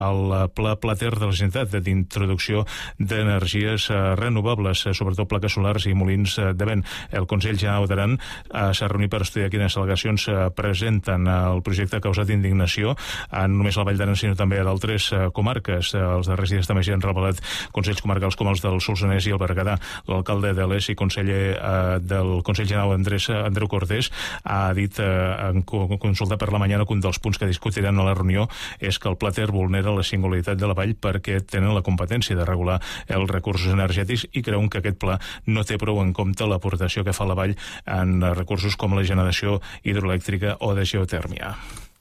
el Pla Plater de la Generalitat d'introducció d'energies renovables, sobretot plaques solars i molins de vent. El Consell General d'Aran s'ha reunit per estudiar quines al·legacions presenten. El projecte ha causat indignació no només a la Vall d'Aran, sinó també a d'altres comarques. Els darrers dies també s'hi han revelat consells comarcals com els del Solsonès i el Berguedà. L'alcalde de l'Es i conseller del Consell General Andreu Cortés ha dit en consulta per la mañana que un dels punts que discutiran a la reunió és que el Plater vulnera la singularitat de la vall perquè tenen la competència de regular els recursos energètics i creuen que aquest pla no té prou en compte l'aportació que fa la vall en recursos com la generació hidroelèctrica o de geotèrmia.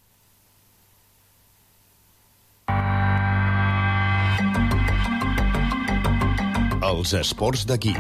Els esports d'aquí.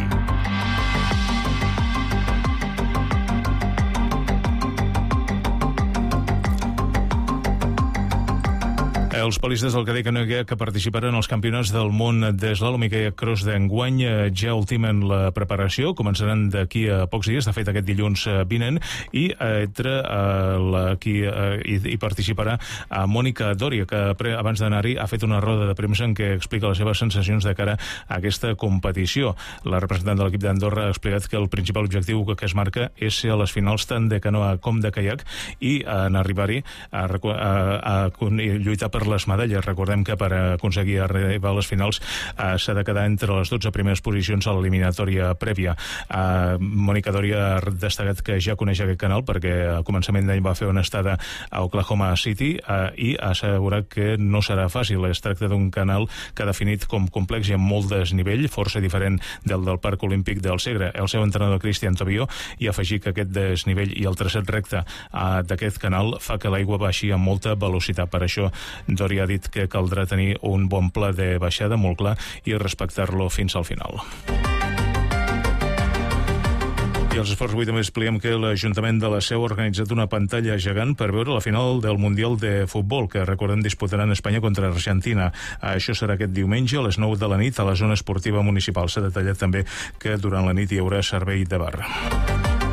Els palistes del Cadí Canoia que participaran als campionats del món d'eslàlom i kayak cross d'enguany ja ultimen la preparació, començaran d'aquí a pocs dies, de fet aquest dilluns vinent, i aquí hi participarà a Mònica Dòria, que abans d'anar-hi ha fet una roda de premsa en què explica les seves sensacions de cara a aquesta competició. La representant de l'equip d'Andorra ha explicat que el principal objectiu que es marca és ser a les finals tant de canoa com de kayak i en arribar-hi a lluitar per les medalles. Recordem que per aconseguir arribar a les finals s'ha de quedar entre les 12 primeres posicions a l'eliminatòria prèvia. Mònica Dòria ha destacat que ja coneix aquest canal perquè a començament d'any va fer una estada a Oklahoma City i ha assegurat que no serà fàcil. Es tracta d'un canal que ha definit com complex i amb molt desnivell, força diferent del Parc Olímpic del Segre. El seu entrenador Cristian Tobio hi ha afegit que aquest desnivell i el traçat recte d'aquest canal fa que l'aigua baixi amb molta velocitat. Per això Dòria ha dit que caldrà tenir un bon pla de baixada molt clar i respectar-lo fins al final. I als esports avui també expliquem que l'Ajuntament de la Seu ha organitzat una pantalla gegant per veure la final del Mundial de Futbol, que recordem disputaran Espanya contra Argentina. Això serà aquest diumenge a les 9 de la nit a la zona esportiva municipal. S'ha detallat també que durant la nit hi haurà servei de bar.